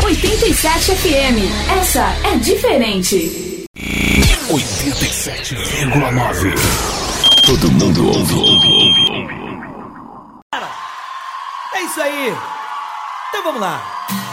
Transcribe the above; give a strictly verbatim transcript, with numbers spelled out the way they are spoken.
oitenta e sete F M. Essa é diferente. oitenta e sete vírgula nove. Todo mundo ouve. É isso aí. Então vamos lá.